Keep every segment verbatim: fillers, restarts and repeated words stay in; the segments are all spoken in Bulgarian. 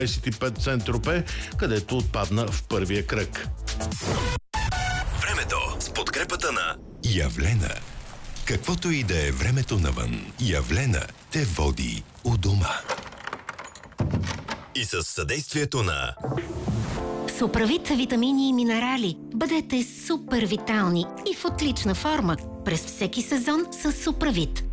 двадесет и пет Сент-Тропе, където отпадна в първия кръг. Времето с подкрепата на Явлена. Каквото и да е времето навън, Явлена те води у дома. И със съдействието на Суправит витамини и минерали. Бъдете супер витални и в отлична форма през всеки сезон с Суправит.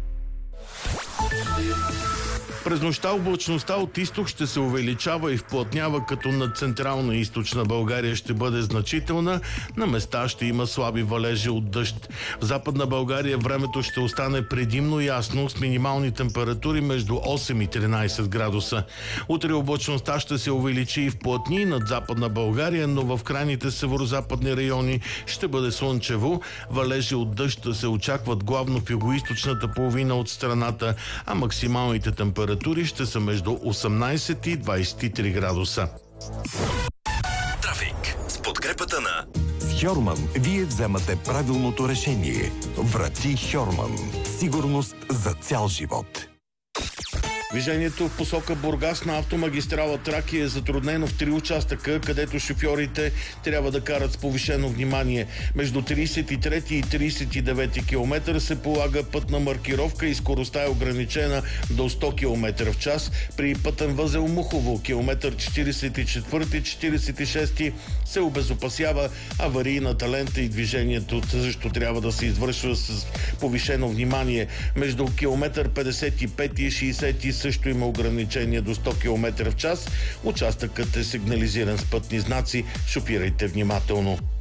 През нощта облачността от изток ще се увеличава и вплътнява, като над централна и източна България ще бъде значителна. На места ще има слаби валежи от дъжд. В Западна България времето ще остане предимно ясно с минимални температури между осем и тринадесет градуса. Утре облачността ще се увеличи и вплътни над Западна България, но в крайните северозападни райони ще бъде слънчево. Валежи от дъжд се очакват главно в югоизточната половина от страната, а максималните температури ще са между осемнадесет и двадесет и три градуса. Трафик с подкрепата на С Хьорман вие вземате правилното решение. Врати Хьорман. Сигурност за цял живот. Движението в посока Бургас на автомагистрала Тракия е затруднено в три участъка, където шофьорите трябва да карат с повишено внимание. Между тридесет и трети и тридесет и девети километър се полага пътна маркировка и скоростта е ограничена до сто километра в час. При пътен възел Мухово, километър четиридесет и четвърти четиридесет и шести се обезопасява аварийната лента и движението също трябва да се извършва с повишено внимание. Между километър петдесет и пети и шейсети също има ограничение до сто километра в час. Участъкът е сигнализиран с пътни знаци. Шофирайте внимателно.